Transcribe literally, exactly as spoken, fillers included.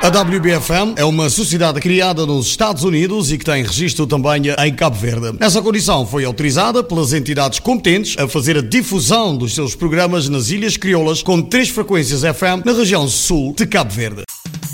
A W B F M é uma sociedade criada nos Estados Unidos e que tem registro também em Cabo Verde. Essa condição foi autorizada pelas entidades competentes a fazer a difusão dos seus programas nas Ilhas Crioulas com três frequências F M na região sul de Cabo Verde.